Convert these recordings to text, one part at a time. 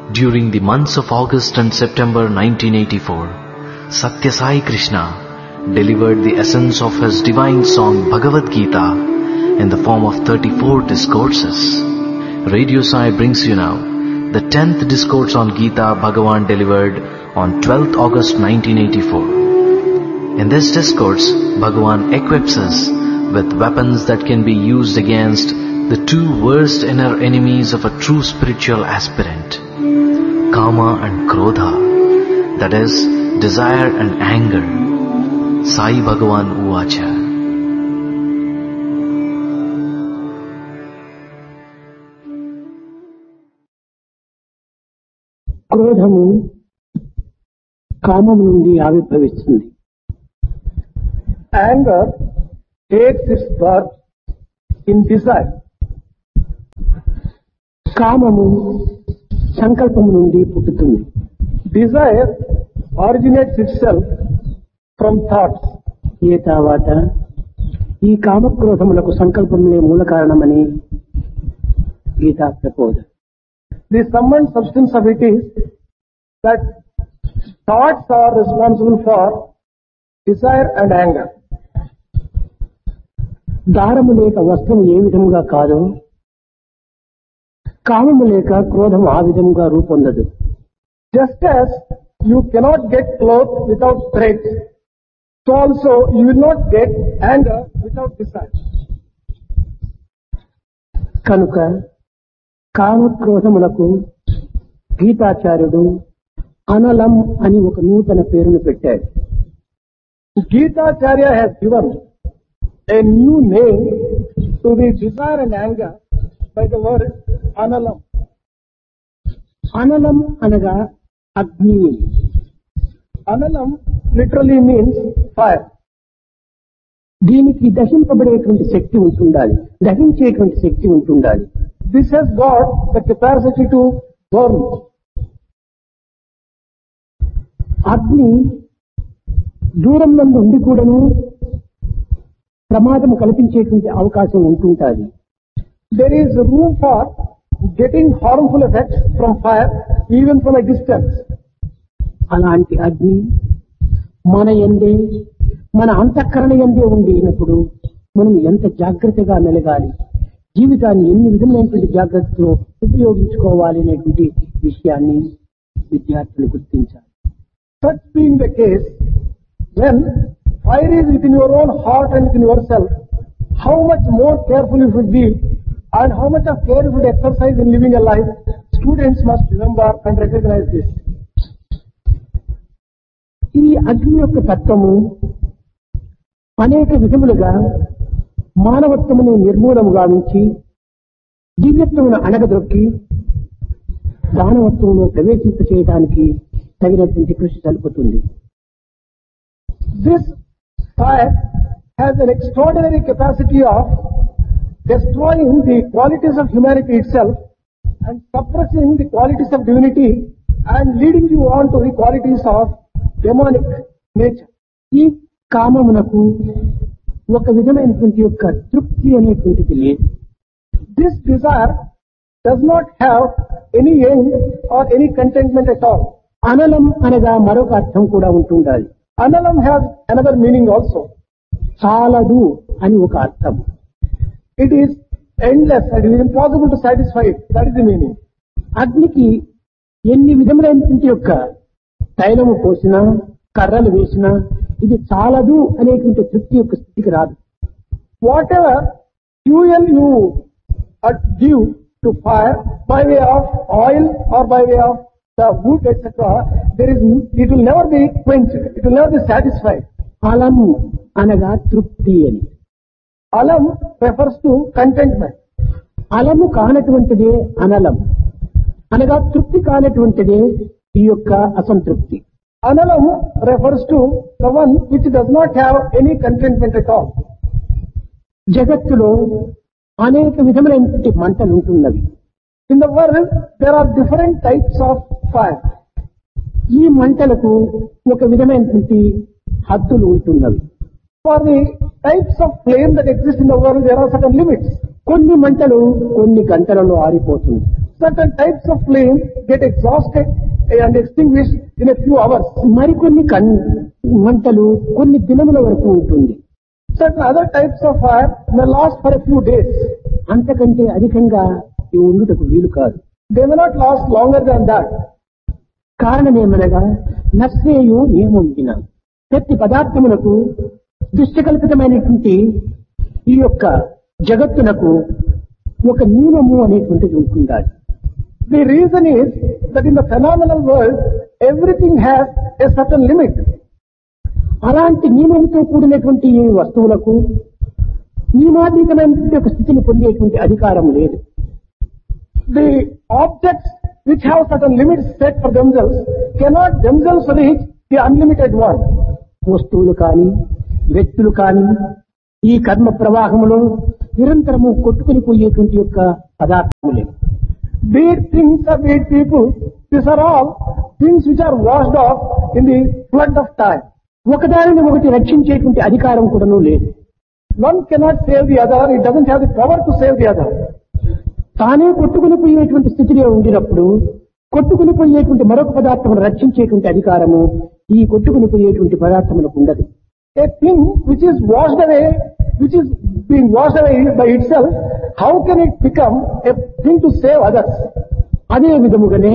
During the months of August and September 1984, Satya Sai Krishna delivered the essence of his divine song Bhagavad Gita in the form of 34 discourses. Radio Sai brings you now the 10th discourse on Gita Bhagavan delivered on 12th August 1984. In this discourse, Bhagavan equips us with weapons that can be used against the two worst inner enemies of a true spiritual aspirant, Kama and Krodha, that is, desire and anger. Sai Bhagavan Uvacha. క్రోధము కామము నుండి ఆవిర్భవిస్తుంది. Anger takes its birth in desire. కామము సంకల్పము నుండి పుట్టుతుంది. Desire originates itself from thoughts. ఏ తర్వాత ఈ కామక్రోధములకు సంకల్పములే మూల కారణమని గీతా ప్రబోధ. The sum and substance of it is that thoughts are responsible for desire and anger. దారము లేక వస్త్రము ఏ విధముగా కాదో, కామము లేక క్రోధము ఆ విధముగా రూపొందదు. Just as you cannot get clothes without threads, so also you will not get anger without desire. కనుక కామక్రోధములకు గీతాచార్యుడు అనలం అని ఒక నూతన పేరును పెట్టాడు. Gita Acharya has given a new name to the desire and anger by the word analam. అనలం అనగా అగ్ని. Analam literally means fire. దీనికి దహింపబడేటువంటి శక్తి ఉంటుండాలి, దహించేటువంటి శక్తి ఉంటుండాలి. This has got the capacity to burn. అగ్ని దూరం నందు ఉండి కూడాను ప్రమాదం కల్పించేటువంటి అవకాశం ఉంటుంటుంది. There is room for getting harmful effects from fire even from a distance. అలాంటి అగ్ని మన యందే, మన అంతఃకరణ యందే ఉండినప్పుడు మనం ఎంత జాగ్రత్తగా మెలగాలి, జీవితాన్ని ఎన్ని విధమైనటువంటి జాగ్రత్తలో ఉపయోగించుకోవాలి అనేటువంటి విషయాన్ని విద్యార్థులు గుర్తించాలి. Such being the case, when fire is within your own heart and within yourself, how much more careful you should be and how much of care you should exercise in living a life, students must remember and recognize this. ఈ అగ్ని యొక్క తత్వము అనేక విధములుగా మానవత్వమును నిర్మూలము గావించి దివ్యత్వమును అణగదొక్కి దానవత్వమును ప్రవేశింప చేయడానికి తగినటువంటి కృషి జరుపుతుంది. This fire has an extraordinary capacity of destroying the qualities of humanity itself and suppressing the qualities of divinity and leading you on to the qualities of demonic nature. ఈ కామమునకు ఒక విధమైనటువంటి యొక్క తృప్తి అనేటువంటిది లేదు. This desire does not have any end or any contentment at all. అనలం అనగా మరొక అర్థం కూడా ఉంటుండాలి. Analam has another meaning also. చాలదు అని ఒక అర్థం. It is endless and it is impossible to satisfy it. That is the meaning. అగ్నికి ఎన్ని విధములైనటువంటి యొక్క తైలము పోసినా, కర్రలు వేసినా ఇది చాలదు అనేటువంటి తృప్తి యొక్క స్థితికి రాదు. Whatever fuel you give to fire by way of oil or by way of the wood, etc., it will never be quenched. It will never be satisfied. అలము అనగా తృప్తి అని. Alam refers to contentment. అలము కానటువంటిదే అనలం అనగా తృప్తి కానటువంటిదే ఈ యొక్క అసంతృప్తి. Analam refers to the one which does not have any contentment at all. జగత్తులో అనేక విధములైనటువంటి మంటలు ఉంటున్నవి. In the world, there are different types of fire. ఈ మంటలకు ఒక విధమైనటువంటి హద్దులు ఉంటున్నవి. For the types of flame that exist in the world, there are certain limits. కొన్ని మంటలు కొన్ని గంటలలో ఆరిపోతుంది. Certain types of flame get exhausted and extinguished in a few hours. మరికొన్ని మంటలు కొన్ని దినముల వరకు ఉంటుంది. Certain other types of fire may last for a few days. అంతకంటే అధికంగా ఇవి ఉండుటకు వీలు కాదు. They may not last longer than that. కారణమేమనగా నశ్రేయు నియమం ప్రతి పదార్థములకు దుష్టకల్పితమైనటువంటి ఈ యొక్క జగత్తునకు ఒక నియమము అనేటువంటిది ఉంటుండాలి. The reason is that in the phenomenal world, everything has a certain limit. అలాంటి నియమంతో కూడినటువంటి ఈ వస్తువులకు నియమాతీతమైనటువంటి ఒక స్థితిని పొందేటువంటి అధికారం లేదు. The objects which have certain limits set for themselves cannot themselves reach the unlimited one. వస్తువులు కానీ వ్యక్తులు కానీ ఈ కర్మ ప్రవాహంలో నిరంతరము కొట్టుకుని పోయేటువంటి యొక్క పదార్థములే. Be it things or be it people, these are all things which are washed off in the flood of time. ఒకదానిని ఒకటి రక్షించేటువంటి అధికారం కూడాను లేదు. One cannot save the other, it doesn't have the power to save the other. తానే కొట్టుకుని పోయేటువంటి స్థితిలో ఉండినప్పుడు కొట్టుకుని పోయేటువంటి మరొక పదార్థమును రక్షించేటువంటి అధికారము ఈ కొట్టుకుని పోయేటువంటి పదార్థములకు ఉండదు. A thing which is washed away, which is being washed away by itself, how can it become a thing to save others? అదే విధముగానే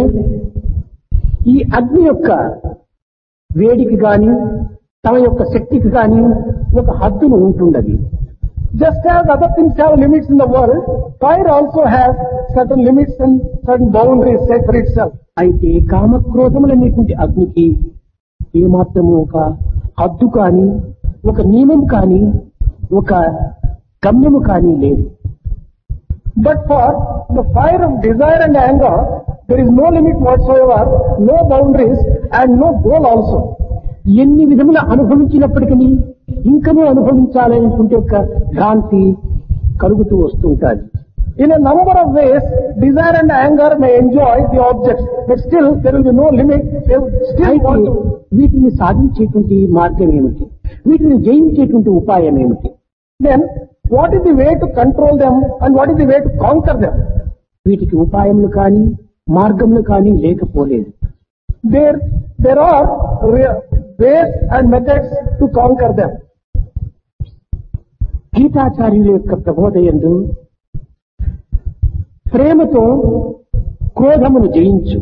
ఈ అగ్ని యొక్క వేడికి గాని తమ యొక్క శక్తికి గాని ఒక హద్దును ఉంటుండదు. Just as other things have limits in the world, fire also has certain limits and certain boundaries set for itself. అయితే కామక్రోధములనేటువంటి అగ్నికి ఏమాత్రము ఒక హద్దు కానీ ఒక నియమం కానీ ఒక గమ్యము కానీ లేదు. But for the fire of desire and anger, there is no limit whatsoever, no boundaries and no goal also. ఎన్ని విధముల అనుభవించినప్పటికీ ఇంకనూ అనుభవించాలనేటువంటి ఒక భ్రాంతి కలుగుతూ వస్తుంటారు. In a number of ways, desire and anger may enjoy the objects, but still there will be no limit. They will still want to. వీటిని సాధించేటువంటి మార్గం ఏమిటి? వీటిని జయించేటువంటి ఉపాయం ఏమిటి? Then, what is the way to control them and what is the way to conquer them? వీటికి ఉపాయములు కానీ మార్గములు కానీ లేకపోలేదు. There are ways and methods to conquer them. గీతాచార్యుల యొక్క ప్రబోధయందు ప్రేమతో క్రోధమును జయించు.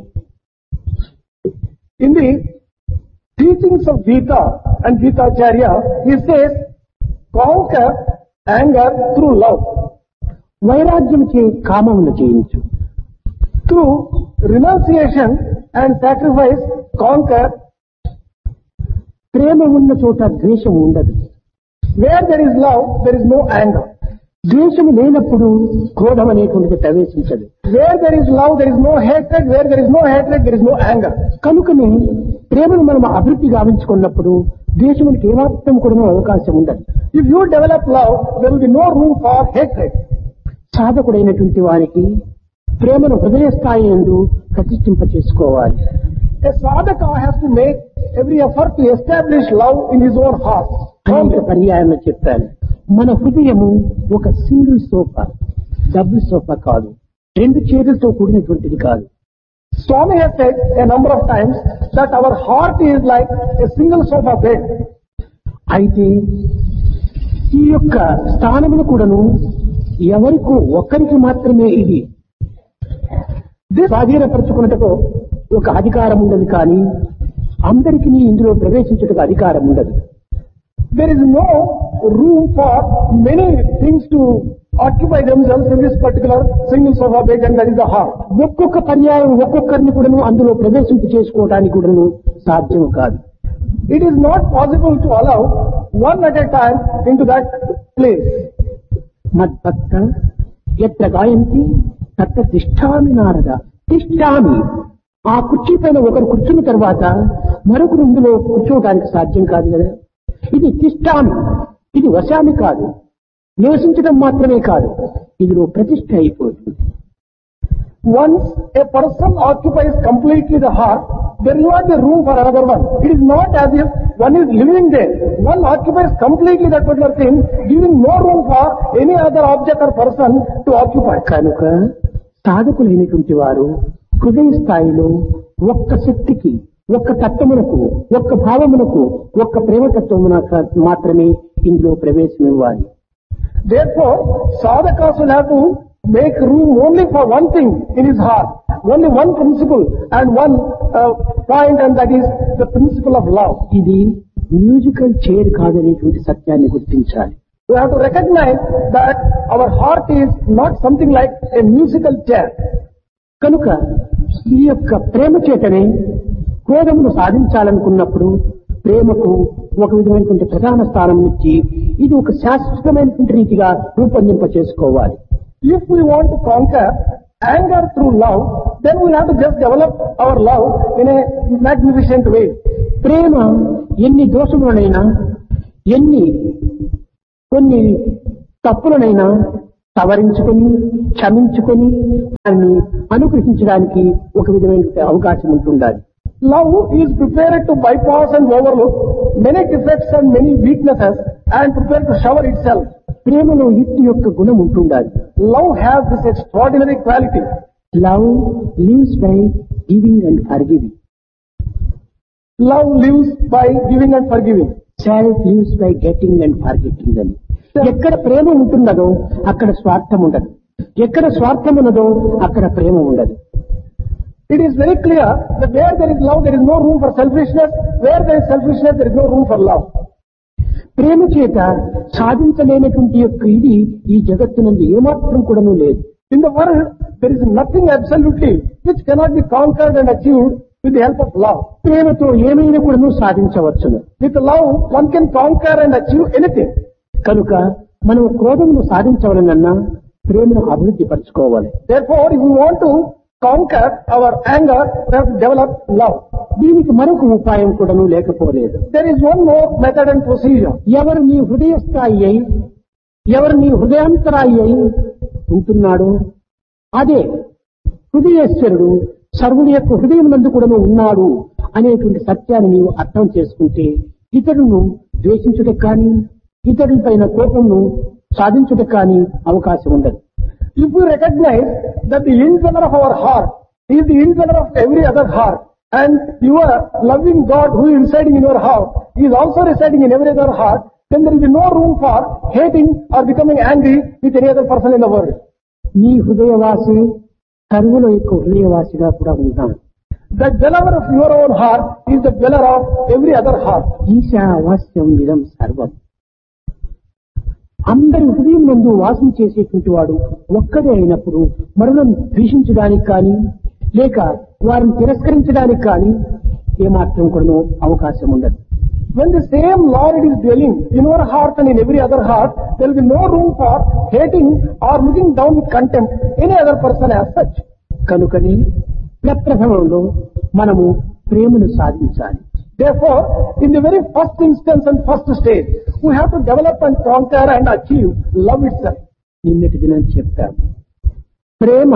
In the teachings of Gita and Gitacharya, he says, conquer anger through love. వైరాగ్యము చే కామమును జయించు. Through renunciation and sacrifice, conquer. ప్రేమ ఉన్న చోట ద్వేషం ఉండదు. Where there is love, there is no anger. ద్వేషము లేనప్పుడు క్రోధం అనేటువంటిది ప్రవేశించదు. Where there is love, there is no hatred. Where there is no hatred, there is no anger. కనుకనే ప్రేమను మనం అభివృద్ధి గావించుకున్నప్పుడు ద్వేషమునికి ఏమాత్రం కూడా అవకాశం ఉండదు. If you develop love, there will be no room for hatred. సాధకుడైనటువంటి వారికి ప్రేమను హృదయ స్థాయి యందు ప్రతిష్ఠింప చేసుకోవాలి. A sadhaka has to make every effort to establish love in his own heart. అనేక పర్యాయంలో చెప్పాను. మన హృదయము ఒక సింగిల్ సోఫా, డబుల్ సోఫా కాదు, రెండు చైర్లతో కూడినటువంటిది కాదు. Swami has said a number of times that our heart is like a single sofa bed. అయితే ఈ యొక్క స్థానమును కూడాను ఎవరికో ఒక్కరికి మాత్రమే ఇది స్వాధీనపరచుకున్నట్టుకు ఒక అధికారం ఉండదు, కానీ అందరికీ ఇందులో ప్రవేశించుటకు అధికారం ఉండదు. There is no room for many things to occupy themselves in this particular single sofa bed, and that is the heart. ఒక్కొక్క పర్యాయం ఒక్కొక్కరిని కూడాను అందులో ప్రవేశింపు చేసుకోవడానికి కూడాను సాధ్యం కాదు. It is not possible to allow one at a time into that place. మద్భక్త ఎత్ర గాయంతి తత్ర తిష్టామి నారద. తిష్టామి, ఆ కుర్చీ పైన ఒకరు కూర్చున్న తర్వాత మరొకరు ఇందులో కూర్చోవడానికి సాధ్యం కాదు కదా. ఇది తిష్టామి, ఇది వశామి కాదు, నివసించడం మాత్రమే కాదు, ఇదిలో ప్రతిష్ఠ అయిపోతుంది. Once a person occupies completely the heart, there is not a room for another one. It is not as if one is living there. One occupies completely that particular thing, giving no room for any other object or person to occupy. కనుక సాధకులైనటువంటి వారు హృదయ స్థాయిలో ఒక్క శక్తికి, ఒక్క తత్వమునకు, ఒక్క భావమునకు, ఒక్క ప్రేమతత్వమునకు మాత్రమే ఇందులో ప్రవేశం ఇవ్వాలి. Therefore, sadhakas will have to make room only for one thing in his heart, only one principle and one point, and that is the principle of love. ఇది మ్యూజికల్ చైర్ కాదనేటువంటి సత్యాన్ని గుర్తించాలి. We have to recognize that our heart is not something like a musical chair. కనుక ఈ యొక్క ప్రేమ చేతనే క్రోధమును సాధించాలనుకున్నప్పుడు ప్రేమకు ఒక విధమైనటువంటి ప్రధాన స్థానం ఇచ్చి ఇది ఒక శాశ్వతమైనటువంటి రీతిగా రూపొందింప చేసుకోవాలి. If we want to conquer anger through love, then we have to just develop our love in a magnificent way. ప్రేమ ఎన్ని దోషములనైనా, కొన్ని తప్పులనైనా సవరించుకొని, క్షమించుకొని దాన్ని అనుగ్రహించడానికి ఒక విధమైన అవకాశం ఉంటుండాలి. Love is prepared to bypass and overlook many defects and many weaknesses and prepared to shower itself. ప్రేమలో ఇట్టి యొక్క గుణం ఉంటుండాలి. Love has this extraordinary quality. Love lives by giving and forgiving. Love lives by giving and forgiving. Self lives by getting and forgetting అని. ఎక్కడ ప్రేమ ఉంటున్నదో అక్కడ స్వార్థం ఉండదు, ఎక్కడ స్వార్థం ఉన్నదో అక్కడ ప్రేమ ఉండదు. It is very clear that where there is love, there is no room for selfishness. Where there is selfishness, there is no room for love. ప్రేమ చేత సాధించలేనటువంటి యొక్క ఇది ఈ జగత్తునందు ఏమాత్రం కూడాను లేదు. In the world, there is nothing absolutely which cannot be conquered and achieved with the help of love. ప్రేమతో ఏమైనా కూడాను సాధించవచ్చును. With love, one can conquer and achieve anything. కనుక మనం క్రోధమును సాధించవలనన్నా ప్రేమను అభివృద్ధి పరచుకోవాలి. Therefore, if we want to conquer our anger, we have to develop love. దీనికి మరొక ఉపాయం కూడాను లేకపోలేదు. There is one more method and procedure. ఎవరు నీ హృదయ స్థాయి అయి, ఎవరు నీ హృదయాంతరాయి అయి ఉంటున్నాడో అదే హృదయేశ్వరుడు సర్వుడి యొక్క హృదయం నందు కూడాను ఉన్నాడు అనేటువంటి సత్యాన్ని నీవు అర్థం చేసుకుంటే ఇతరులను ద్వేషించుటకు కానీ, ఇతరులపైన కోపంను సాధించుటకు కానీ అవకాశం ఉండదు. If we recognize that the indweller of our heart is the indweller of every other heart, and you are loving God who is residing in your heart, he is also residing in every other heart, then there will be no room for hating or becoming angry with any other person in the world. నీ హృదయవాసి సర్వుల యొక్క హృదయవాసిగా కూడా ఉంటాడు. The dweller of your own heart is the dweller of every other heart. ఈశావాస్యం విధం సర్వం. అందరి హృదయం నందు వాసం చేసేటువంటి వాడు ఒక్కడే అయినప్పుడు మరులను ద్వేషించడానికి కానీ, లేక వారిని తిరస్కరించడానికి కానీ ఏమాత్రం కూడా అవకాశం ఉండదు. When the same Lord is dwelling in your heart and in every other heart, there will be no room for hating or looking down with contempt any other person as such. కనుకనే ప్రప్రథమంలో మనము ప్రేమను సాధించాలి. Therefore, in the very first instance and first stage, we have to develop and conquer and achieve love itself. నిన్నటి దినం చెప్తాను, ప్రేమ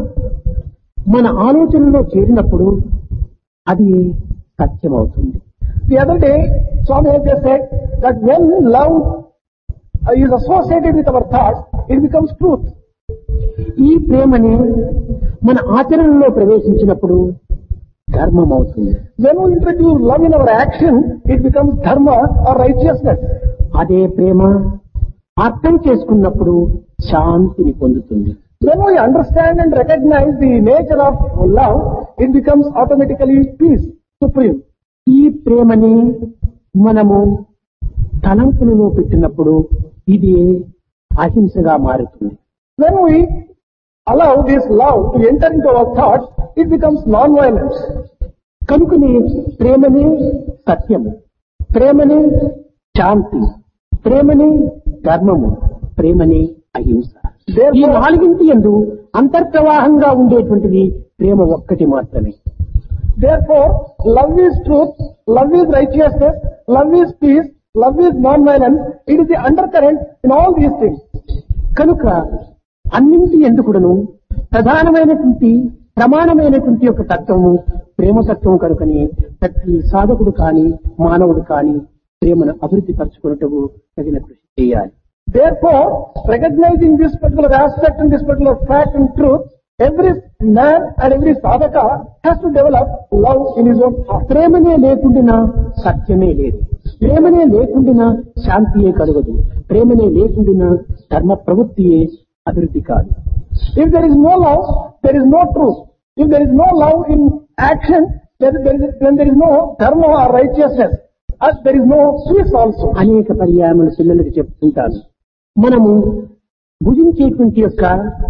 మన ఆలోచనలో చేరినప్పుడు అది సత్యం అవుతుంది. The other day, Swami has just said that when love is associated with our thoughts, it becomes truth. ఈ ప్రేమని మన ఆచరణలో ప్రవేశించినప్పుడు ధర్మం అవుతుంది. When we introduce love in our action, it becomes dharma or righteousness. అదే ప్రేమ అర్థం చేసుకున్నప్పుడు శాంతిని పొందుతుంది. When we understand and recognize the nature of love, it becomes automatically peace, supreme. ఈ ప్రేమని మనము తలంపులలో పెట్టినప్పుడు ఇది అహింసగా మారుతుంది. When we allow this love to enter into our thoughts, it becomes non-violence. కనుకనే ప్రేమనే సత్యము, ప్రేమనే శాంతి, ప్రేమనే ధర్మము, ప్రేమనే అహింస. ఈ నాలుగింటి యందు అంతర్ప్రవాహంగా ఉండేటువంటిది ప్రేమ ఒక్కటి మాత్రమే. Therefore, love is truth, love is righteousness, love is peace, love is non-violence. It is the undercurrent in all these things. కనుక అన్నింటి ఎందుకుడను ప్రధానమైనటువంటి ప్రమాణమైనటువంటి యొక్క తత్వము ప్రేమ తత్వం కనుకని ప్రతి సాధకుడు కాని మానవుడు కాని ప్రేమను అభివృద్ధి పరచుకున్నట్టు తగిన కృషి చేయాలి. Therefore, recognizing this particular aspect and this particular fact and truth, Every man and every sadhaka has to develop love in his own heart. ప్రేమనే లేకుండా సత్యమే లేదు. ప్రేమనే లేకుండా శాంతియే కలగదు. ప్రేమనే లేకుండా ధర్మ ప్రవృత్తియే అభివృద్ధి కాదు. If there is no love, there is no truth. If there is no love in action, then there is no dharma or righteousness. As there is no peace also. అనేక పర్యాయములు పిల్లలకు చెప్తుంటాను. మనము భుజించేటువంటి యొక్క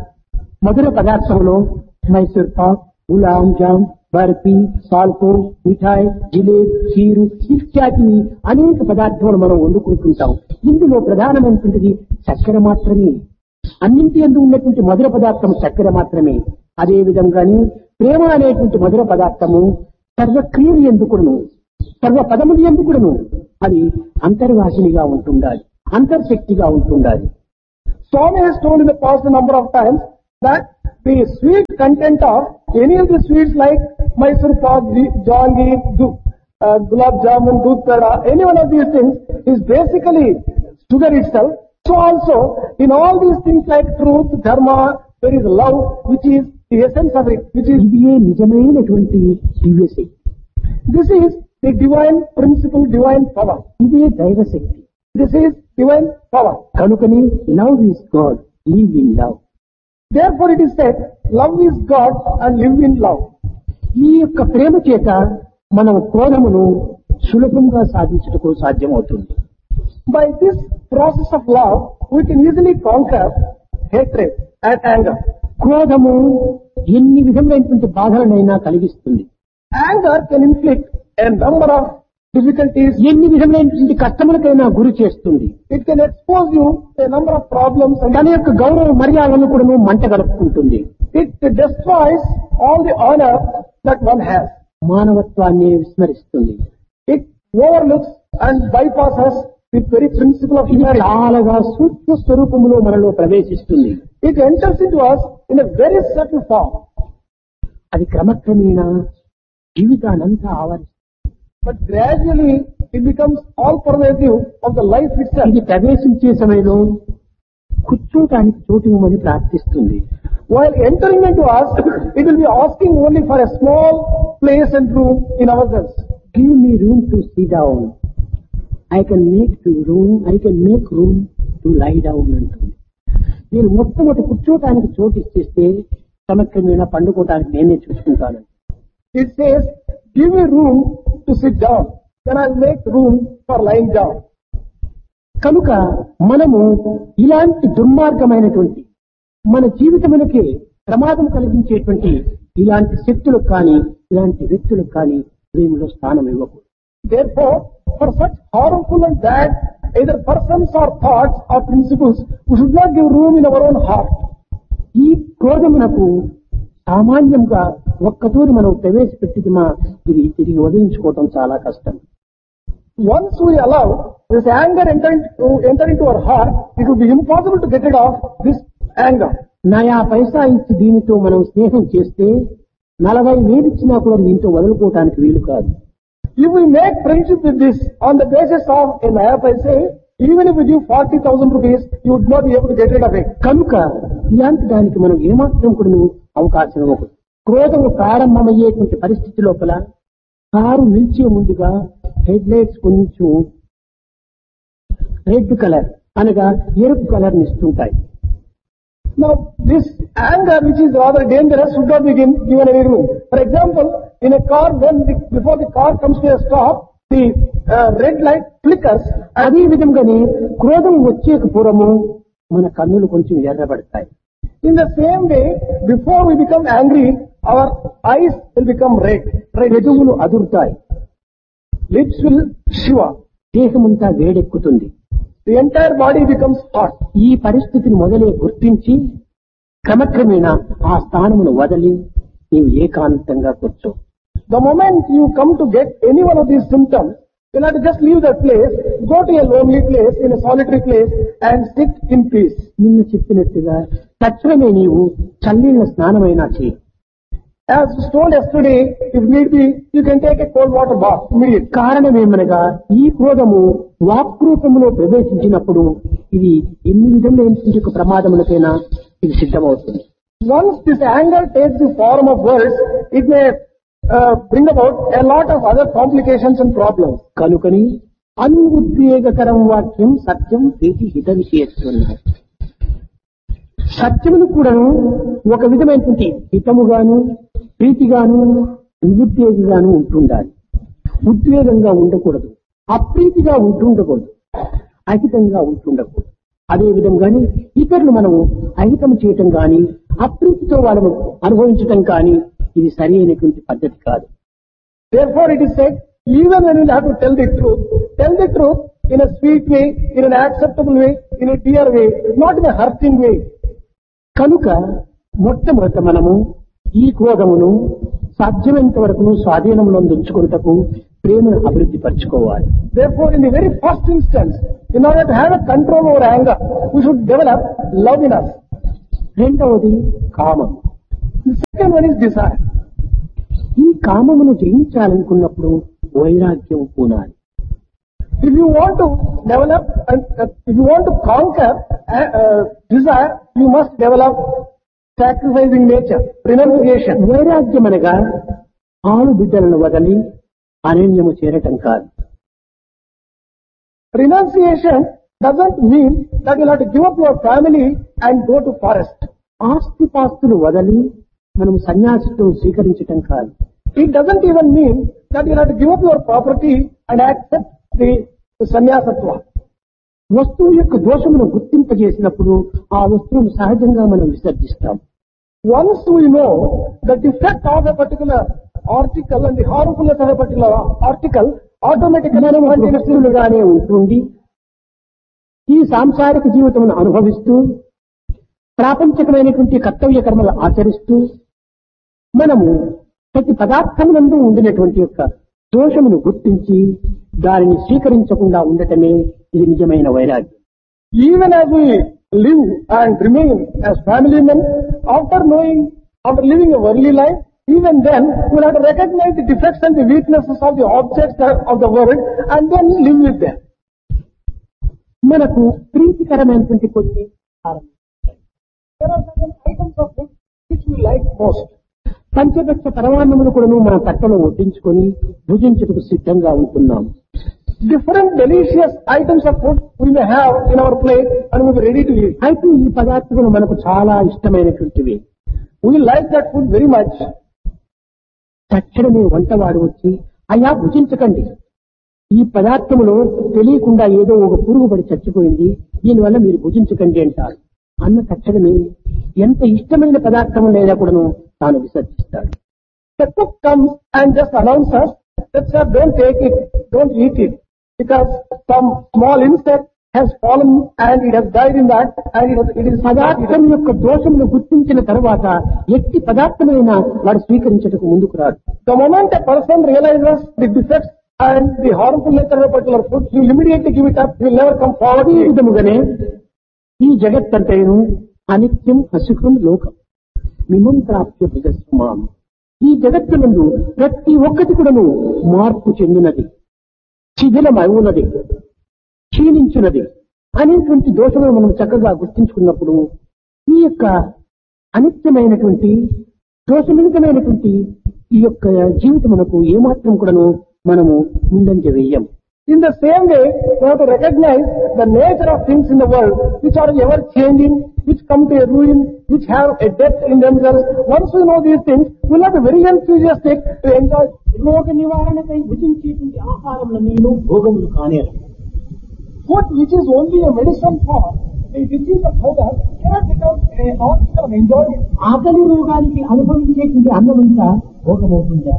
మధుర పదార్థంలో మైసూర్ పాక్, గులాం జామ్, బర్ఫీ, పాల్కో, మిఠాయి, జిలేబీ, ఖీరు ఇత్యాది అనేక పదార్థాలు మనం వండుకుంటుంటాం. ఇందులో ప్రధానమైనటువంటిది చక్కెర మాత్రమే. అన్నింటి యందు ఉన్నటువంటి మధుర పదార్థం చక్కెర మాత్రమే. అదే విధంగానే ప్రేమ అనేటువంటి మధుర పదార్థము సర్వక్రియలు ఎందుకును, సర్వ పదములు ఎందుకును అది అంతర్వాసినిగా ఉంటుండాలి, అంతర్శక్తిగా ఉంటుండాలి. Swami has told in the past a number of times that the sweet content of any of the sweets like Mysore pak, jaggeer, gulab jamun, doodh peda, any one of these things is basically sugar itself. So also in all these things like truth, dharma, there is love, which is the essence of it, which is ఇదే నిజమైనటువంటి దివ్యశక్తి. this is the divine principle, divine power. ఇదే దైవశక్తి. This is divine power. కనుకనే love is God, live in love. Therefore it is said, love is God and live in love. ఈ యొక్క ప్రేమ చేత మనం క్రోధమును సులభంగా సాధించుటకు సాధ్యమవుతుంది. By this process of love, we can easily conquer hatred and anger. క్రోధము ఎన్ని విధములైనటువంటి బాధలనైనా కలిగిస్తుంది. Anger can inflict a number of difficulties. ఎన్ని విధములైనటువంటి కష్టములకైనా గురి చేస్తుంది. It can expose you to a number of problems and తన యొక్క గౌరవ మర్యాదలను కూడా మంట గడుపుకుంటుంది. it destroys all the honor that one has. మానవత్వాన్ని విస్మరిస్తుంది. It overlooks and bypasses the very principle of ఇది humanity. చాలాగా సూక్ష్మ స్వరూపంలో మనలో ప్రవేశిస్తుంది. It enters into us in a very subtle form. అది క్రమక్రమేణా జీవితానంతా ఆవరిస్తుంది. But gradually it becomes all pervasive of the life itself. ఇది ప్రవేశించే సమయంలో కూర్చోటానికి చోటు ఇవ్వమని ప్రార్థిస్తుంది. While entering into us, it will be asking only for a small place and room in ourselves. Give me room to sit down. I can make room to lie down అంటుంది. నేను మొట్టమొదటి కూర్చోటానికి చోటు ఇచ్చేస్తే క్రమక్రమేణా పండుకోవటానికి నేనే చూసుకుంటాను. It says, give me room to sit down, then I'll make room for lying down. కనుక మనము ఇలాంటి దుర్మార్గమైనటువంటి మన జీవితమునకే ప్రమాదం కలిగించేటువంటి ఇలాంటి శక్తులకు కానీ ఇలాంటి వ్యక్తులకు కానీ ప్రేమలో స్థానం ఇవ్వకూడదు. Therefore, for such harmful and bad either persons or thoughts or principles, we should not give room in our own heart. ఈ క్రోధమునకు సామాన్యంగా ఒక్కతూరి మనం ప్రవేశపెట్టిమా ఇది తిరిగి వదిలించుకోవటం చాలా కష్టం. Once we allow this anger enter into our heart, it would be impossible to get rid of this anger. నయా పైసా ఇచ్చి దీనితో మనం స్నేహం చేస్తే 40,000 ఇచ్చినా కూడా దీంతో వదులుకోవటానికి వీలు కాదు. If we make friendship with this on the basis of a naya paise, even if we give 40,000 rupees, you would not be able to get rid of it. కనుక ఇలాంటి దానికి మనం ఏమాత్రం కూడా అవకాశం ఇవ్వకూడదు. క్రోధము ప్రారంభమయ్యేటువంటి పరిస్థితి లోపల కారు నిలిచే ముందుగా హెడ్ లైట్స్ కొంచెం రెడ్ కలర్ అనగా ఎరుపు కలర్ ఇస్తుంటాయి. Now, this anger, which is rather dangerous, should not be given any room. For example, in a car, before the car comes to a stop, the red light flickers. అదే విధంగానే క్రోధం వచ్చే పూర్వము మన కన్నులు కొంచెం ఎర్రబడతాయి. In the same way, before we become angry, our eyes will become red. పెదవులు అదురుతాయి. Lips will shiver. దేహమంతా వేడెక్కుతుంది. The entire body becomes hot. ఈ పరిస్థితిని మొదలే గుర్తించి క్రమక్రమేణా ఆ స్థానమును వదిలి నీవు ఏకాంతంగా కూర్చో. The moment you come to get any one of these symptoms, you'll have to just leave that place, go to a lonely place, in a solitary place, and sit in peace. నిన్న చెప్పినట్టుగా తక్షణమే నీవు చల్లీళ్ల స్నానమైనా చేయి. As was told yesterday, if need be, you can take a cold water bath immediately. కారణమేమనగా ఈ క్రోధము వాక్రూపములో ప్రవేశించినప్పుడు ఇది ఎన్ని విధములైన ప్రమాదములకైనా ఇది సిద్ధమవుతుంది. Once this anger takes the form of words, it may bring about a lot of other complications and problems. కనుకని అనుద్వేగకరం వాక్యం సత్యం ప్రీతి హిత విషయత్వం. సత్యమును కూడా ఒక విధమైనటువంటి హితముగాను ప్రీతిగాను ఉద్వేగంగాను ఉంటుండాలి. ఉద్వేగంగా ఉండకూడదు, అప్రీతిగా ఉంటుండకూడదు, అహితంగా ఉంటుండకూడదు. అదే విధంగానే ఇతరులు మనము అహితం చేయటం గాని అప్రీతితో వాళ్ళను అనుభవించటం కానీ ఇది సరి అయినటువంటి పద్ధతి కాదు. Therefore it is said, even when you have to tell the truth in a sweet way, in an acceptable way, in a dear way, not in a hurting way. కనుక మొట్టమొదట మనము ఈ క్రోధమును సాధ్యమైనంత వరకు స్వాధీనంలో ఉంచుకున్నటకు ప్రేమను అభివృద్ధి పరచుకోవాలి. Therefore, in the very first instance, in order to have a control over anger, we should develop love in us. రెండవది కామం. The second one is desire. ఈ కామమును జయించాలనుకున్నప్పుడు వైరాగ్యం పూనాలి. If you want to develop, if you want to conquer desire, you must develop sacrificing nature, renunciation. వైరాగ్యం అనగా ఆలు బిడ్డలను వదలి అరణ్యము చేరటం కాదు. Renunciation doesn't mean that you'll have to give up your family and go to forest. ఆస్తిపాస్తులు వదలి మనం సన్యాసిత్వం స్వీకరించటం కాదు. It doesn't even mean that you'll have to give up your property and accept the sannyasatva. వస్తువు యొక్క దోషమును గుర్తింపజేసినప్పుడు ఆ వస్తువును సహజంగా మనం విసర్జిస్తాం. Once we know the defect of a particular article and the harmfulness of a particular article, automatically మనం వస్తువులుగానే ఉంటుంది ఈ సాంసారిక జీవితమును అనుభవిస్తూ ప్రాపంచికమైనటువంటి కర్తవ్య కర్మలు ఆచరిస్తూ మనము ప్రతి పదార్థమునందు ఉండినటువంటి యొక్క దోషమును గుర్తించి దానిని స్వీకరించకుండా ఉండటమే ఇది నిజమైన వైరాగ్యం. Even as we live and remain as family men, after living a worldly life, even then we'll have to recognize the defects and the weaknesses of the objects of the world and then live with them. మనకు ప్రీతికరమైనటువంటి కొన్ని There are certain items of food which we like most. పంచభక్ష పరమాన్నములు కూడా మన తట్టలో వడ్డించుకొని భుజించుటకు సిద్ధంగా ఉంటున్నాం. Different delicious items of food we may have in our plate and we'll be ready to eat. అయితే ఈ పదార్థములు మనకు చాలా ఇష్టమైనటువంటివి. We like that food very much. తక్షణమే వంటవాడు వచ్చి అయ్యా భుజించకండి, ఈ పదార్థములో తెలియకుండా ఏదో ఒక పురుగు పడి చచ్చిపోయింది, దీనివల్ల మీరు భుజించకండి అంటారు. అన్న తక్షణమే ఎంత ఇష్టమైన పదార్థం లేదా కూడాను తాను విసర్జిస్తాడు. The cook comes and just announces that sir, don't take it, don't eat it, because some small insect has fallen and it has died in that and it is పదార్థం యొక్క దోషమును గుర్తించిన తర్వాత ఎట్టి పదార్థమైనా వాడు స్వీకరించటకు ముందుకు రాడు. The moment a person realizes the defects and the harmful nature of a particular food, he will immediately give it up, he will never come forward. ఈ విధముగానే ఈ జగత్తంటేను అనిత్యం అసుఖం లోకం మిమం ప్రాప్య భుజస్మాం. ఈ జగత్తునందు ప్రతి ఒక్కటి కూడాను మార్పు చెందినది, శిథిలమవునది, క్షీణించినది అనేటువంటి దోషములు మనం చక్కగా గుర్తించుకున్నప్పుడు ఈ యొక్క అనిత్యమైనటువంటి దోషమితమైనటువంటి ఈ యొక్క జీవితమునకు ఏమాత్రం కూడాను మనము ముందంజ వేయం. In the same way, we have to recognize the nature of things in the world which are ever changing, which come to a ruin, which have a death in themselves. Once we know these things, we will have to be very enthusiastic to enjoy. రోగ నివారణకై భుజించేటువంటి ఆహారములను భోగములు కానేరు. Food which is only a medicine for the disease of hunger cannot become an object of enjoyment. ఆకలి రోగానికి అనుభవించేటువంటి అన్నమంతా భోగమవుతుందా?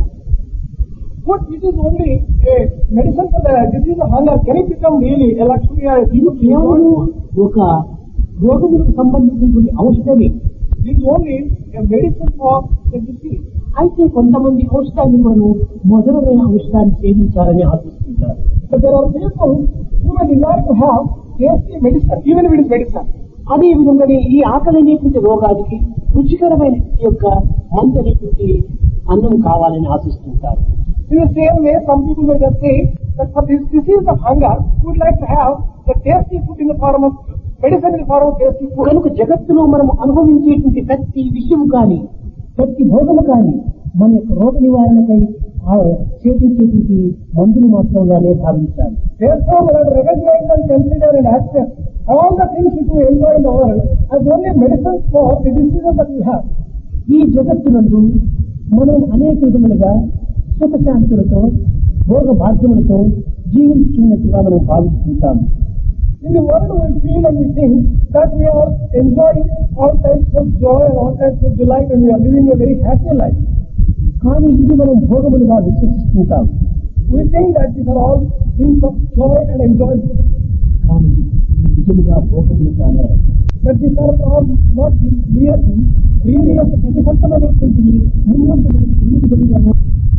Food which is only a medicine for the disease of hunger, can it become really a luxury or a ఇది కేవలం ఒక రోగములకు సంబంధించినటువంటి ఔషధమే. It is only a medicine for the disease. అయితే కొంతమంది ఔషధాన్ని మనము మధురమైన ఔషధాన్ని సేవించాలని ఆశిస్తుంటారు. But there are people who may desire to have tasty medicine, even if it is medicine. అదే విధంగానే ఈ ఆకలి అనేటువంటి రోగానికి రుచికరమైన యొక్క మందు అనేటువంటి అన్నం కావాలని ఆశిస్తుంటారు. In the same way, some people may just say that for this disease of hunger, we would like to have the tasty food in the form of medicinal for our tasty food. కనుక జగత్తులో మనం అనుభవించేటువంటి ప్రతి విషయము కానీ ప్రతి భోగము కానీ మన యొక్క రోగ నివారణకై చేపించేటువంటి మందులు మాత్రంగానే భావించాలి. Therefore, we have to recognize and consider and accept all the things which we enjoy in the world as only medicines for the diseases that we have. ఈ జగత్తునందు మనం అనేక విధములుగా సుఖశాంతులతో భోగ భాగ్యములతో జీవించున్నట్టుగా మనం భావిస్తుంటాము. In the world we feel and we think that we are enjoying all types of joy and all types of delight and we are living a very happy life. కానీ ఇది మనం భోగములుగా విశ్వసిస్తుంటాం. We think that these are all things of joy and enjoyment. కానీ నిజముగా భోగములు కానీ But these are all not really of the ప్రతిఫలమైనటువంటిది ముందు ఎన్ని విధములుగా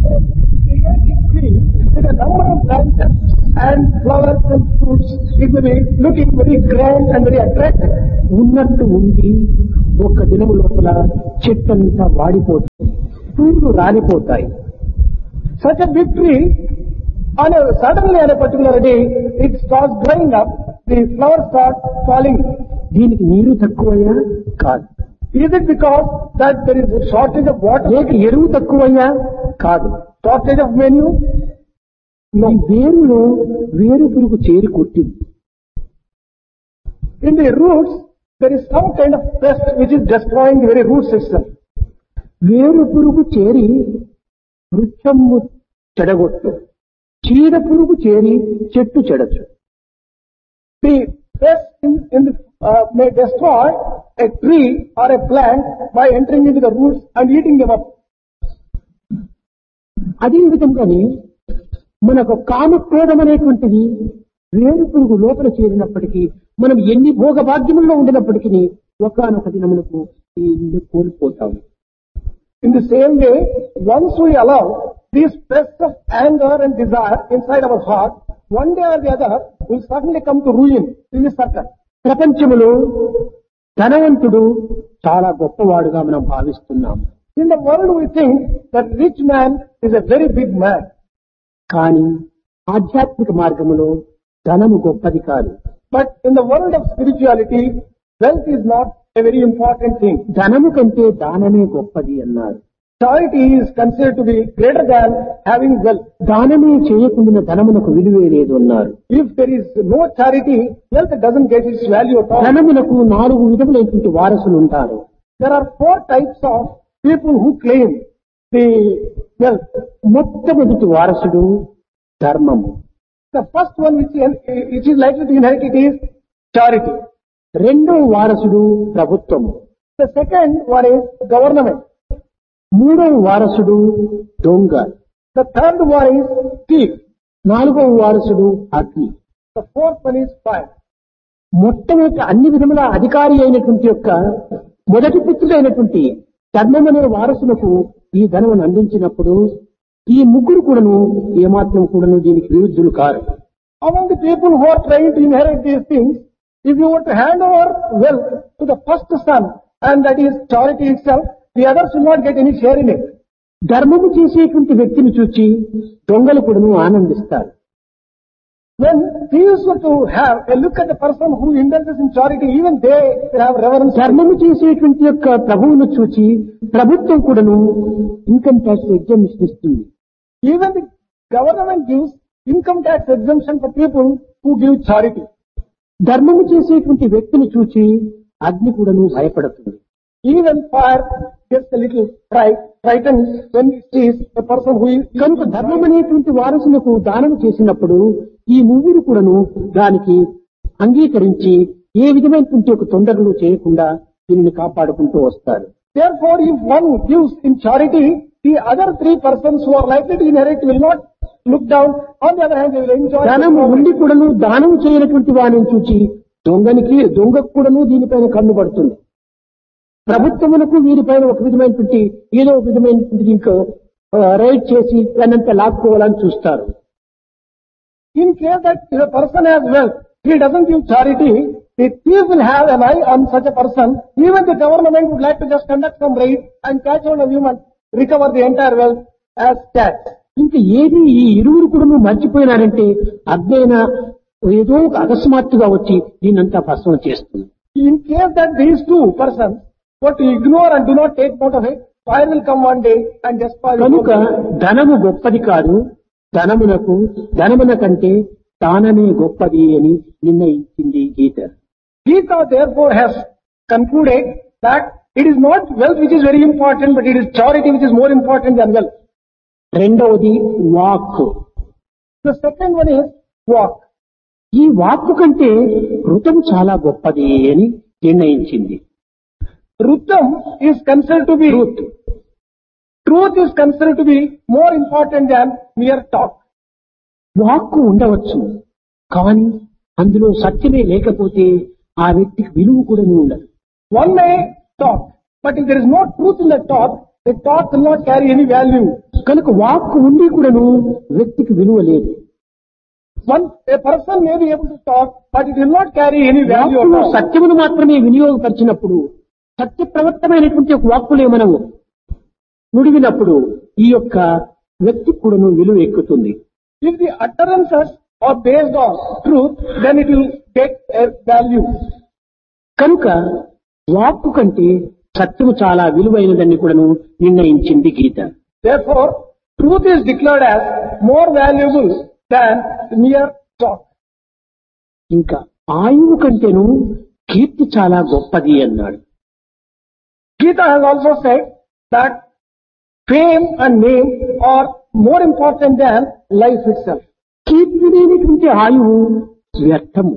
with a number of branches and flowers and fruits, it will be looking very grand and very attractive. ఉన్నట్టు ఉండి ఒక్క దినము లోపల చెట్టంతా వాడిపోతుంది, పూలు రాలిపోతాయి. Such a big tree, suddenly on a particular day, it starts drying up, the flowers start falling. దీనికి నీరు తక్కువయ్యా? కాదు. Is it because that there is a shortage of water? లేక ఎరువు తక్కువయ్యా? కాదు. Shortage of manure? ఈ వేరులో వేరు పురుగు చేరి కొట్టింది. In the roots, there is some kind of pest which is destroying the very root system. వేరు పురుగు చేరి వృక్షము చెడగొట్టు, చీడ పురుగు చేరి చెట్టు చెడచ్చు. The pest may destroy a tree or a plant by entering into the roots and eating them up. అదే విధంగానే మనకు కామక్రోధం అనేటువంటిది వేరు పురుగు లోపల చేరినప్పటికీ మనం ఎన్ని భోగభాగ్యముల్లో ఉండినప్పటికీ ఒకానొక దినమునకు ఈ కోల్పోతాము. In the same way, once we allow these pests of anger and desire inside our heart, one day or the other will certainly come to ruin in this circle. ప్రపంచములో ధనవంతుడు చాలా గొప్పవాడుగా మనం భావిస్తున్నాము. In the world we think that rich man is a very big man. కానీ ఆధ్యాత్మిక మార్గములో ధనము గొప్పది కాదు. But in the world of spirituality, wealth is not a very important thing. ధనము కంటే దానమే గొప్పది అన్నారు. Charity is considered to be greater than having wealth. దానమే చేయకుండా ధనమునకు విలువే లేదు అన్నారు. If there is no charity, wealth doesn't get its value at all. ధనమునకు 4 విధములైనటువంటి వారసులు ఉంటారు. There are 4 types of people who claim the wealth. మొట్టమొదటి వారసుడు ధర్మము. The first one which is likely to inherit it is charity. రెండో వారసుడు ప్రభుత్వము. The second one is government. మూడవ వారసుడు దొంగ. The third one is thief. నాలుగవ వారసుడు అగ్ని. The fourth one is fire. మొట్టమొదటి అన్ని విధముల అధికారి అయినటువంటి యొక్క మొదటి పుత్రుడైనటువంటి ధర్మం అనే వారసులకు ఈ ధనమును అందించినప్పుడు ఈ ముగ్గురు కూడాను ఏమాత్రం కూడాను దీనికి విరుద్ధులు car. Among the people who are trying to inherit these things, if you were to hand over wealth to the first son, and that is charity itself, the others will not get any share in it. ధర్మము చేసేటువంటి వ్యక్తిని చూచి దొంగలు కూడాను ఆనందిస్తారు. When thieves were to have a look at the person who indulges in charity, even they have reverence. ధర్మము చేసేటువంటి యొక్క ప్రభువును చూచి ప్రభుత్వం కూడాను ఇన్కమ్ ట్యాక్స్ ఎగ్జామిషన్ ఇస్తుంది. Even the government gives income tax exemption for people who give charity. ధర్మము చేసేటువంటి వ్యక్తిని చూచి అగ్ని కూడాను భయపడుతుంది. Even fire gets a little frightened when it sees a person who is. కనుక ధర్మం అనేటువంటి వారసులకు దానం చేసినప్పుడు ఈ ముగ్గురు కూడాను దానికి అంగీకరించి ఏ విధమైనటువంటి ఒక తొందరలు చేయకుండా దీనిని కాపాడుకుంటూ వస్తారు. Therefore, if one gives in charity, the other 3 persons who are likely to inherit will not look down. On the other hand, they will enjoy. ధనము ఉండి కూడాను దానం చేయనటువంటి వారిని చూచి దొంగకు కూడాను దీనిపైన కన్ను పడుతుంది. ప్రభుత్వమునకు వీరిపైన ఒక విధమైనటువంటి ఏదో ఒక విధమైనటువంటి దీంట్లో రైడ్ చేసి దానంతా లాక్కోవాలని చూస్తారు. In case that if a person has wealth, he doesn't give charity, the thief will have an eye on such a person. Even the government would like to just conduct some raid and catch hold of him and recover the entire wealth as tax. ఇంకా ఏది ఈ ఇరువురు కూడా మర్చిపోయినారంటే అగ్నైనా ఏదో ఒక అకస్మాత్తుగా వచ్చి దీన్నంతా భస్మం చేస్తుంది. In case that these two persons were to ignore and do not take note of it, fire will come one day and destroy the కనుక whole. ధనము గొప్పది కాదు, ధనమున కంటే దానమే గొప్పది అని నిర్ణయించింది గీత. Gita therefore has concluded that it is not wealth which is very important, but it is charity which is more important than wealth. రెండవది వాక్కు. The second one is walk. ఈ వాక్కు కంటే ఋతము చాలా గొప్పది అని నిర్ణయించింది. Rutam is considered to be truth. truth is considered to be more important than mere talk. వాక్కు ఉండవచ్చు, కానీ అందులో సత్యమే లేకపోతే ఆ వ్యక్తికి విలువ కూడా ఉండదు. One may talk, but if there is no truth in the talk will not carry any value. కనుక వాక్కు ఉండి కూడాను వ్యక్తికి విలువ లేదు. A person may be able to talk, but it will not carry any value at వాక్కులో all. సత్యమును మాత్రమే వినియోగపరిచినప్పుడు, సత్య ప్రవర్తమైనటువంటి ఒక వాక్కులే మనము నుడివినప్పుడు ఈ యొక్క వ్యక్తికి కూడాను విలువ ఎక్కుతుంది. If the utterances are based on truth, then it will get a value. కనుక వాక్కు కంటే సత్యము చాలా విలువైనదని కూడాను నిర్ణయించింది గీత. Therefore, truth is declared as more valuable than mere talk. ఇంకా ఆయువు కంటేను కీర్తి చాలా గొప్పది అన్నాడు. Gita has also said that fame and name are more important than life itself. కీర్తి లేనటువంటి ఆయువు వ్యర్థము.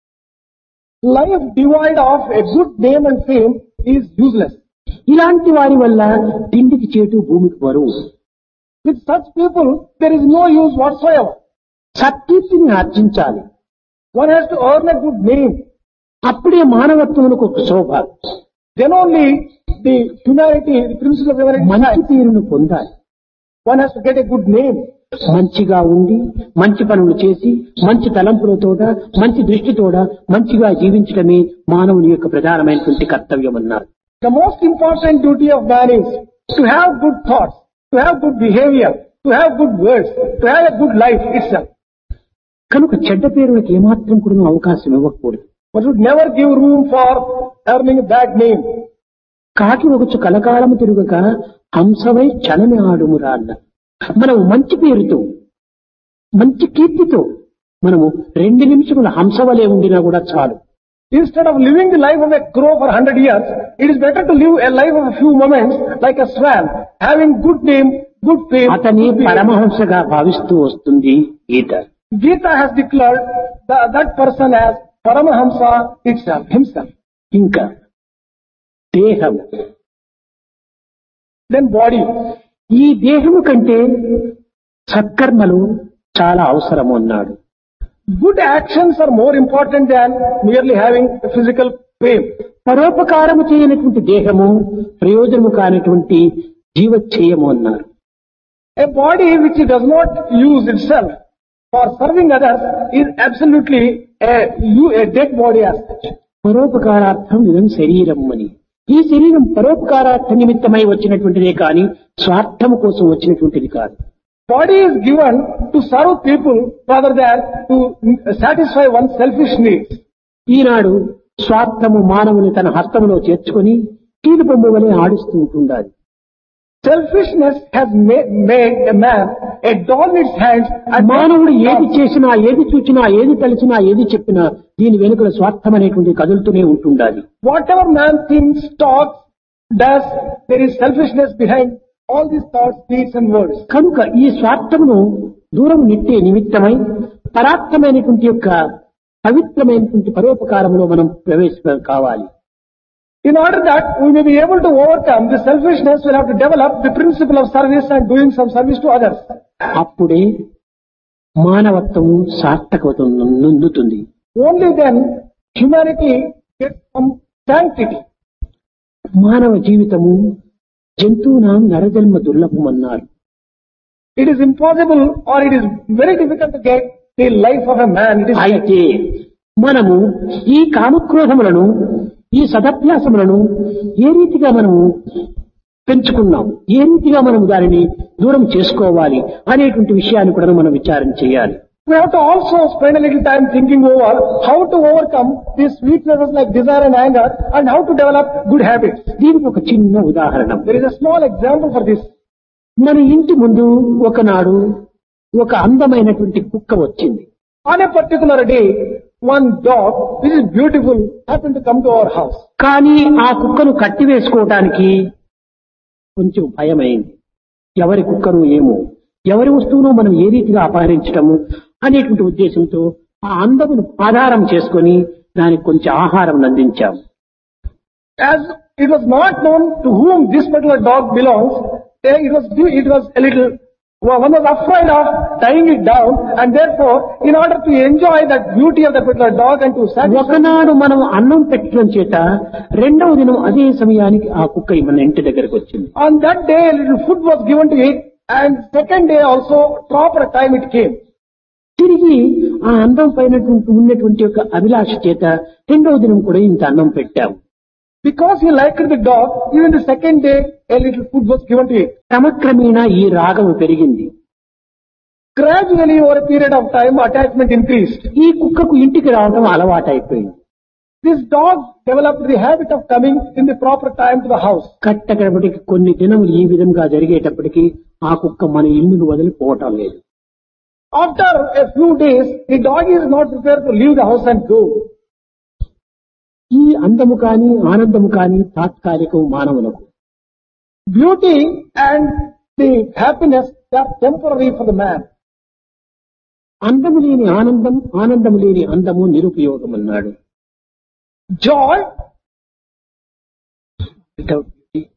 Life devoid of a good name and fame is useless. ఇలాంటి వారి వల్ల తిండికి చేటు భూమికి బరువు. With such people, there is no use whatsoever. సత్కీర్తిని ఆర్జించాలి. One has to earn a good name. అప్పుడే మానవత్వమునకు ఒక శోభ. Then only the humanity, the principle of humanity మంచి shines. పేరును పొందాలి. One has to get a good name. మంచిగా ఉండి మంచి పనులు చేసి మంచి తలంపులతోడ మంచి దృష్టితోడ మంచిగా జీవించడమే మానవుని యొక్క ప్రధానమైనటువంటి కర్తవ్యం అన్నారు. The most important duty of man is to have good thoughts, to have good behavior, to have good words, to have a good life itself. కనుక చెడ్డ పేరులకు ఏమాత్రం కూడా అవకాశం ఇవ్వకూడదు. One should never give room for earning a bad name. కాకి ఒకచు కలకాలము తిరుగక హంసవై క్షణమే ఆడుమురా అన్న. మనము మంచి పేరుతో మంచి కీర్తితో మనము 2 నిమిషముల హంసవలే ఉండినా కూడా చాలు. Instead of living the life of a crow for 100 years, it is better to live a life of a few moments like a swan, having good name, good fame. అతని పరమహంసగా భావిస్తూ వస్తుంది గీత. Gita has declared that person as Paramahamsa itself, himself. ఇంకా దేహం. Then body. ఈ దేహము కంటే సత్కర్మలు చాలా అవసరము అన్నాడు. Good actions are more important than merely having a physical fame. పరోపకారము చేయనటువంటి దేహము ప్రయోజనము కానటువంటి జీవచ్ఛేయము అన్నారు. A body which does not use itself for serving others is absolutely a dead body as such. పరోపకారార్థం ఇదం శరీరం అని. ఈ శరీరం పరోపకారార్థ నిమిత్తమై వచ్చినటువంటిదే కాని స్వార్థము కోసం వచ్చినటువంటిది కాదు. Body is given to serve people rather than to satisfy one's selfish needs. ఈనాడు స్వార్థము మానవుని తన హస్తములో చేర్చుకొని కీలు బొమ్మ వలె ఆడిస్తూ ఉంటుండాలి. Selfishness has made a man a doll in its hands. మానవుడు ఏది చేసినా, ఏది చూచినా, ఏది తలిచినా, ఏది చెప్పినా దీని వెనుకల స్వార్థం అనేటువంటి కదులుతూనే ఉంటుండాలి. Whatever man thinks, talks, does, there is selfishness behind all these thoughts, deeds and words. కనుక ఈ స్వార్థమును దూరం నెట్టే నిమిత్తమై పరార్థమైనటువంటి యొక్క పవిత్రమైనటువంటి పరోపకారంలో మనం ప్రవేశం కావాలి. In order that we may be able to overcome the selfishness, we'll have to develop the principle of service and doing some service to others. అప్పుడే మానవత్వము సార్థకత నొందుతుంది. Only then humanity gets some sanctity. మానవ జీవితము జంతువునాం నరజన్మ దుర్లభమన్నారు. It is impossible or it is very difficult to get the life of a man. It is అయితే మనము ఈ కామక్రోధములను, ఈ సదభ్యాసములను ఏ రీతిగా మనము పెంచుకున్నాము, ఏ రీతిగా మనం దానిని దూరం చేసుకోవాలి అనేటువంటి విషయాన్ని కూడా మనం విచారం చేయాలి. We have to also spend a little time thinking over how to overcome these weaknesses like desire and anger and how to develop good habits. దీనికి ఒక చిన్న ఉదాహరణ. There is a small example for this. మన ఇంటి ముందు ఒకనాడు ఒక అందమైనటువంటి కుక్క వచ్చింది. On a particular day, one dog, which is beautiful, happened to come to our house. కానీ ఆ కుక్కను కట్టివేసుకోవడానికి కొంచెం భయమైంది. ఎవరి కుక్కను ఏమో, ఎవరి వస్తువును మనం ఏ రీతిగా అపహరించటము అనేటువంటి ఉద్దేశంతో ఆ అందమును ఆధారం చేసుకొని దానికి కొంచెం ఆహారం అందించాము. As it was not known to whom this particular dog belongs, it was a little, one was afraid of tying it down, and therefore, in order to enjoy that beauty of the particular dog and to satisfy. ఒకనాడు మనం అన్నం పెట్టడం చేత రెండవ దినం అదే సమయానికి ఆ కుక్క మన ఇంటి దగ్గరకు వచ్చింది. On that day, a little food was given to it, and second day also, proper time it came. తిరిగి ఆ అందం పైన ఉన్నటువంటి ఒక అభిలాష చేత రెండవ దినం కూడా ఇంత అన్నం పెట్టాము. Because he liked the dog, even the second day, a little food was given to it. క్రమక్రమేణా ఈ రాగం పెరిగింది. Gradually, over a period of time, attachment increased. ఈ కుక్కకు ఇంటికి రావడం అలవాటైపోయింది. This dog developed the habit of coming in the proper time to the house. కట్టకడపటికి కొన్ని దినములు ఈ విధంగా జరిగేటప్పటికి ఆ కుక్క మన ఇల్లును వదిలిపోవటం లేదు. After a few days, the dog is not prepared to leave the house and go. ఈ అందము కాని ఆనందము కాని తాత్కాలికం మానవులకు. Beauty and the happiness are temporary for the man. అందము లేని ఆనందం, ఆనందము లేని అందము నిరుపయోగం అన్నాడు. Joy without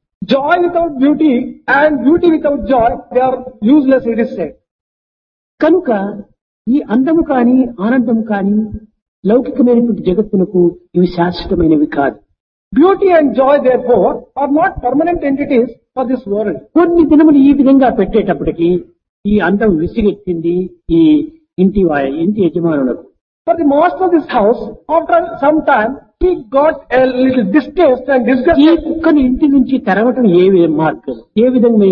beauty and beauty without joy, they are useless, it is said. కనుక ఈ అందము కాని ఆనందము కాని లౌకికమైనటువంటి జగత్తునకు ఇవి శాశ్వతమైనవి కాదు. Beauty and joy, therefore, are not permanent entities for this world. కొన్ని దినములు ఈ విధంగా పెట్టేటప్పటికి ఈ అందం విసిగెత్తింది ఈ ఇంటి యజమానులకు. For the master of this house, after some time, he got a little distaste and ఈ disgusted. కుక్కను ఇంటి నుంచి తరవటం ఏ మార్గం, ఏ విధంగా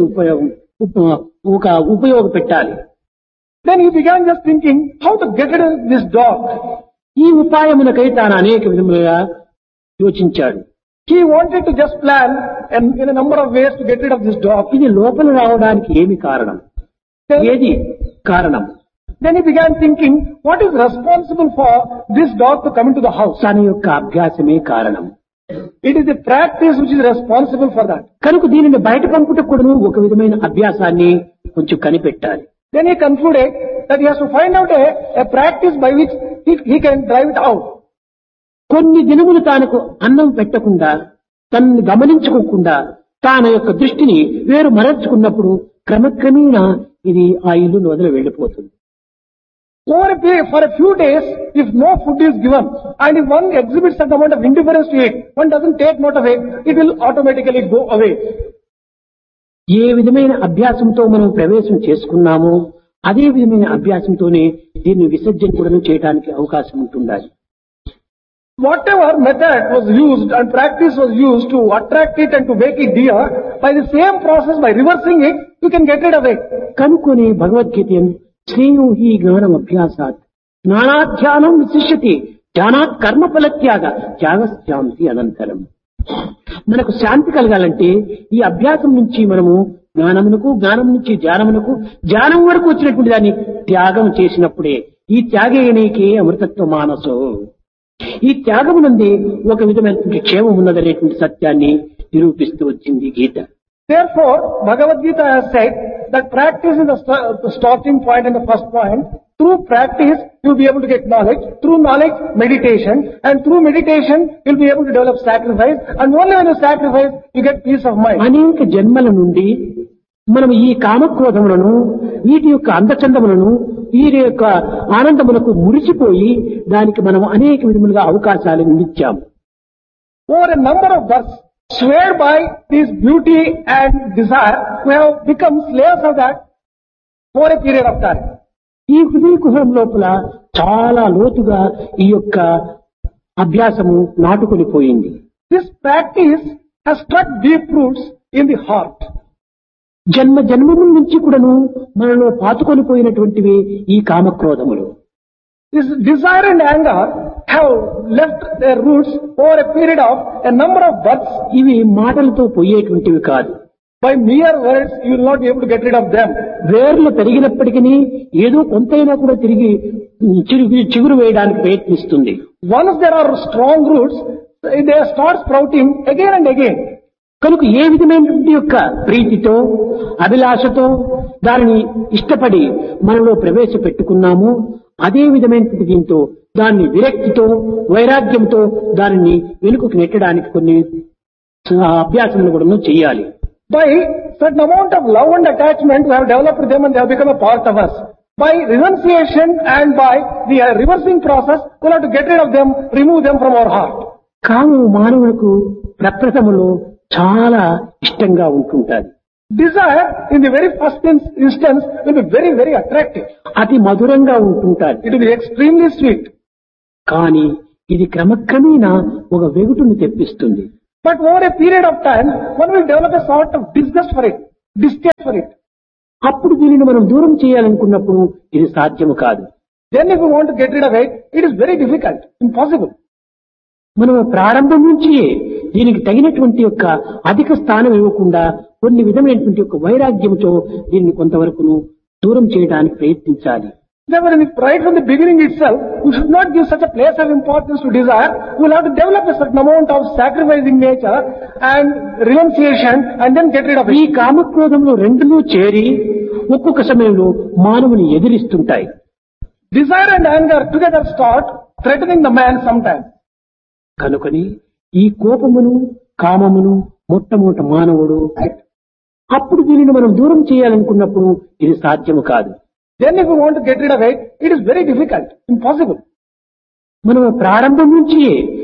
ఉపయోగపెట్టాలి. Then he began just thinking how to get rid of this dog. ఈ ఉపాయమునకై తాను అనేక విధములుగా యోచించాడు. He wanted to just plan in a number of ways to get rid of this dog. ఇది లోపల రావడానికి ఏమి కారణం, ఏది కారణం? Then he began thinking, what is responsible for this dog to come into the house? తన యొక్క అభ్యాసమే కారణం. It is the practice which is responsible for that. కనుక దీనిని బయట పంపుటకు కూడా ఒక విధమైన అభ్యాసాన్ని కొంచెం కనిపెట్టాలి. Then he concluded that he has to find out a practice by which he can drive it out. కొన్ని దినములు తానకు అన్నం పెట్టకుండా, తనని గమనించుకోకుండా తాన యొక్క దృష్టిని వేరు మరల్చుకున్నప్పుడు క్రమక్రమేణా ఇది ఆ ఇల్లును వదిలి వెళ్లిపోతుంది. For a few days, if no food is given, and if one exhibits some amount of indifference to it, one doesn't take note of it, it will automatically go away. ఏ విధమైన అభ్యాసంతో మనం ప్రవేశం చేసుకున్నామో అదే విధమైన అభ్యాసంతోనే దీన్ని విసర్జన కూడా చేయడానికి అవకాశం ఉంటుండాలి. Whatever method was used and practice was used to attract it and to make it dear, by the same process, by reversing it, you can get rid of it. కనుకొని Bhagavad Gita శ్రేయో హి జ్ఞానం అభ్యాసాత్ జ్ఞానాధ్యానం విశిష్యతి జ్ఞానాత్ కర్మఫల త్యాగశాంతి అనంతరం. మనకు శాంతి కలగాలంటే ఈ అభ్యాసం నుంచి మనము జ్ఞానమునకు, జ్ఞానం నుంచి ధ్యానమునకు, ధ్యానం వరకు వచ్చినటువంటి దాన్ని త్యాగం చేసినప్పుడే ఈ త్యాగేణికే అమృతత్వ మానసో. ఈ త్యాగమునందే ఒక విధమైనటువంటి క్షేమం ఉన్నదనేటువంటి సత్యాన్ని నిరూపిస్తూ వచ్చింది గీత. Therefore, Bhagavad Gita has said that practice is the starting point and the first point. Through practice, you will be able to get knowledge. Through knowledge, meditation. And through meditation, you will be able to develop sacrifice. And only when you sacrifice, you get peace of mind. అనేక జన్మల నుండి మనం ఈ కామక్రోధములను, వీటి యొక్క అందచందములను, వీరి యొక్క ఆనందములకు మురిసిపోయి దానికి మనం అనేక విధములుగా అవకాశాలను ఇచ్చాము. Over a number of births, swayed by this beauty and desire, we have become slaves of that for a period of time. ఈ హృదయ కుహరం లోపల చాలా లోతుగా ఈ యొక్క అభ్యాసము నాటుకొని పోయింది. This practice has struck deep roots in the heart. జన్మ జన్మముల నుంచి కూడాను మనలో పాతుకొని పోయినటువంటివి ఈ కామక్రోధములు. This desire and anger have left their roots over a period of a number of births. ఇవి మాటలతో పోయేటువంటివి కాదు. By mere words, you will not be able to get rid of them. వేర్లు పెరిగినప్పటికీ ఏదో కొంతైనా కూడా తిరిగి చిగురు వేయడానికి ప్రయత్నిస్తుంది. Once there are strong roots, they start sprouting again and again. కనుక ఏ విధమైనటువంటి యొక్క ప్రీతితో అభిలాషతో దానిని ఇష్టపడి మనలో ప్రవేశపెట్టుకున్నామో అదే విధమైనటువంటి దీంతో దాన్ని విరక్తితో వైరాగ్యంతో దానిని వెనుకకు నెట్టడానికి కొన్ని అభ్యాసములు కూడా చేయాలి. By certain amount of love and attachment, we have developed them and they have become a part of us. By renunciation and by the reversing process, we will have to get rid of them, remove them from our heart. కాము మానవులకు ప్రప్రథములో చాలా ఇష్టంగా ఉంటుంటాది. Desire, in the very first instance, will be very, very attractive. అతి మధురంగా ఉంటుంటాది. It will be extremely sweet. కానీ ఇది క్రమక్రమేణా ఒక వెగుటును తెప్పిస్తుంది. But over a period of time, one will develop a sort of disgust for it, distaste for it. అప్పుడు దీనిని మనం దూరం చేయాలనుకున్నప్పుడు ఇది సాధ్యము కాదు. Then if we want to get rid of it, it is very difficult, impossible. మనం ప్రారంభం నుంచి దీనికి తగినటువంటి యొక్క అధిక స్థానం ఇవ్వకుండా కొన్ని విధమైనటువంటి యొక్క వైరాగ్యంతో దీన్ని కొంతవరకును దూరం చేయడానికి ప్రయత్నించాలి. Therefore, right from the beginning itself, you should not give such a place of importance to desire. You will have to develop a certain amount of sacrificing nature and renunciation and then get rid of ఈ it. కామక్రోధంలో రెండును చేరి ఒక్కొక్క సమయంలో మానవుని ఎదిరిస్తుంటాయి. Desire and anger together start threatening the man sometimes. కనుకని ఈ కోపమును కామమును మొట్టమొదట మానవుడు అప్పుడు దీనిని మనం దూరం చేయాలనుకున్నప్పుడు ఇది సాధ్యము కాదు. Then if we want to get rid of it, it is very difficult, impossible. మనం ప్రారంభం నుంచి